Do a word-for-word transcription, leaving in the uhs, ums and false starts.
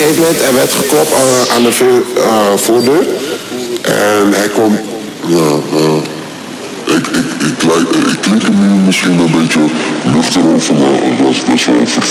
gegeven moment, er werd geklopt uh, aan de vo- uh, voordeur. En hij komt... Ja, ja. Ik, ik, ik, ik, ik klink hem nu misschien een beetje luchtig over, maar dat is best wel